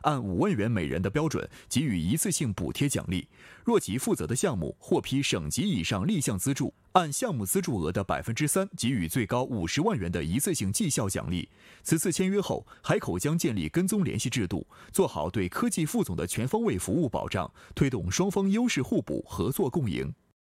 按5万元每人的标准给予一次性补贴奖励。若其负责的项目获批省级以上立项资助，按项目资助额的3%给予最高50万元的一次性绩效奖励。此次签约后，海口将建立跟踪联系制度，做好对科技副总的全方位服务保障，推动双方优势互补、合作共赢。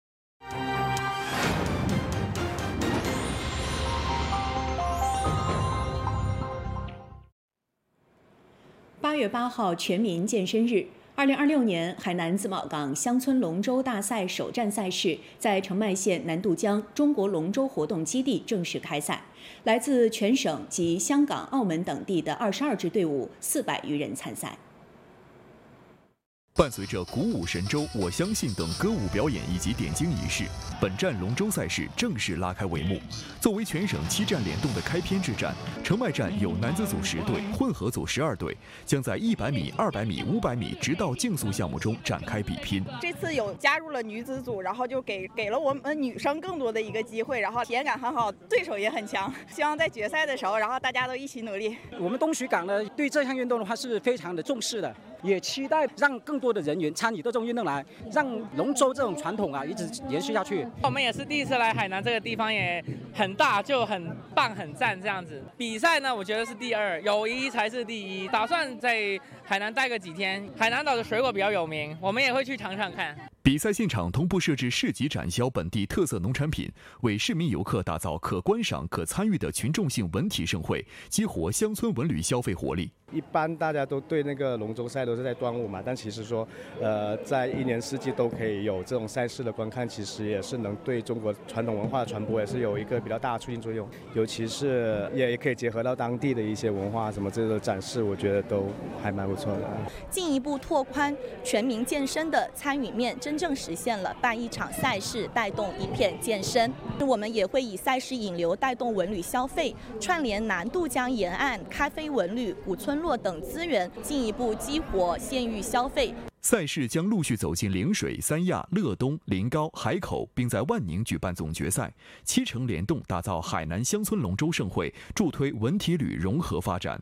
8月8号全民健身日。2026年海南自贸港乡村龙舟大赛首站赛事在澄迈县南渡江中国龙舟活动基地正式开赛，来自全省及香港、澳门等地的22支队伍400余人参赛。 伴随着鼓舞神州、我相信等歌舞表演以及点睛仪式，本站龙舟赛事正式拉开帷幕。作为全省7站联动的开篇之战，澄迈站有男子组10队、混合组12队，将在100米、200米、500米直道竞速项目中展开比拼。 这次有加入了女子组，然后就给了我们女生更多的一个机会，然后体验感很好，对手也很强。希望在决赛的时候，然后大家都一起努力。 我们东莒港呢，对这项运动的话是非常的重视的。也期待让更多的人员参与到这种运动来，让龙舟这种传统啊一直延续下去。 我们也是第一次来海南这个地方，也很大，就很棒、很赞这样子。比赛呢，我觉得是第2，友谊才是第1。打算在海南待个几天，海南岛的水果比较有名，我们也会去尝尝看。 比赛现场同步设置市集展销本地特色农产品，为市民游客打造可观赏、可参与的群众性文体盛会，激活乡村文旅消费活力。 一般大家都对那个龙舟赛都是在端午嘛，但其实说，在1年4季都可以有这种赛事的观看，其实也是能对中国传统文化的传播也是有一个比较大的促进作用。尤其是也可以结合到当地的一些文化什么这个展示，我觉得都还蛮不错的。 进一步拓宽全民健身的参与面，真正实现了办一场赛事带动一片健身。我们也会以赛事引流带动文旅消费，串联南渡江沿岸、咖啡文旅、古村落等资源，进一步激活县域消费。 赛事将陆续走进陵水、三亚、乐东、临高、海口，并在万宁举办总决赛。7城联动打造海南乡村龙舟盛会，助推文体旅融合发展。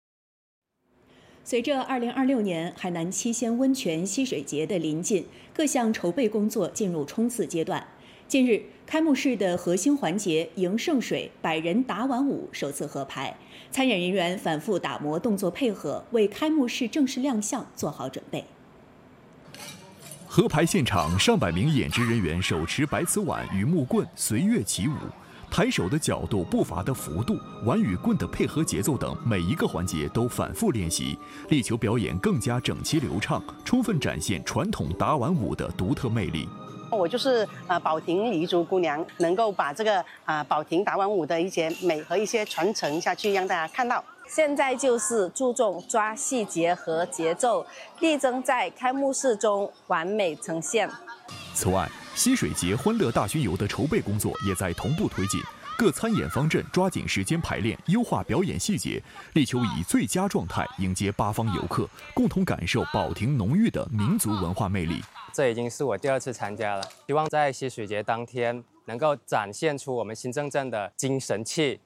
随着2026年海南七仙温泉溪水节的临近，各项筹备工作进入冲刺阶段。近日，开幕式的核心环节迎圣水100人打碗舞首次合排，参演人员反复打磨动作配合，为开幕式正式亮相做好准备。 合排现场，上百名演职人员手持白瓷碗与木棍随乐起舞，抬手的角度、步伐的幅度、碗与棍的配合节奏等每一个环节都反复练习，力求表演更加整齐流畅，充分展现传统打碗舞的独特魅力。 我就是保亭彝族姑娘，能够把这个保亭打碗舞的一些美和一些传承下去，让大家看到。 现在就是注重抓细节和节奏，力争在开幕式中完美呈现。 此外，溪水节欢乐大巡游的筹备工作也在同步推进，各参演方阵抓紧时间排练，优化表演细节，力求以最佳状态迎接8方游客，共同感受保亭浓郁的民族文化魅力。 这已经是我第2次参加了，希望在溪水节当天能够展现出我们新镇镇的精神气。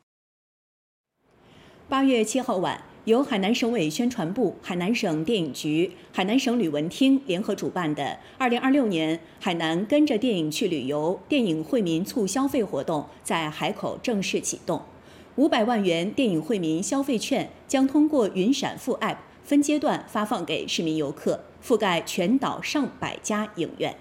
8月7号晚，由海南省委宣传部、海南省电影局、海南省旅文厅联合主办的2026年海南跟着电影去旅游电影惠民促消费活动在海口正式启动。500万元电影惠民消费券将通过云闪付 App 分阶段发放给市民游客，覆盖全岛上百家影院。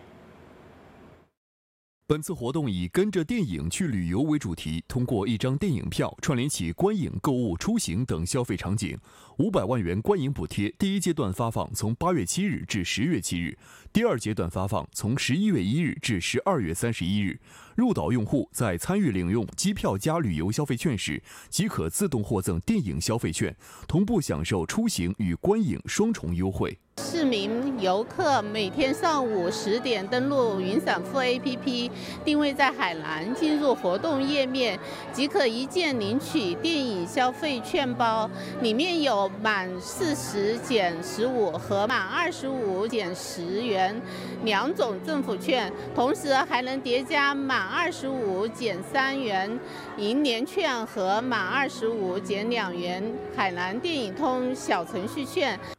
本次活动以跟着电影去旅游为主题，通过1张电影票串联起观影、购物、出行等消费场景。500万元观影补贴第1阶段发放从8月7日至10月7日，第2阶段发放从11月1日至12月31日。入岛用户在参与领用机票加旅游消费券时，即可自动获赠电影消费券，同步享受出行与观影双重优惠。 市民游客每天上午10点登录云闪付 APP， 定位在海南，进入活动页面，即可一键领取电影消费券包，里面有满40减15和满25减10元2种政府券，同时还能叠加满25减3元银联券和满25减2元海南电影通小程序券。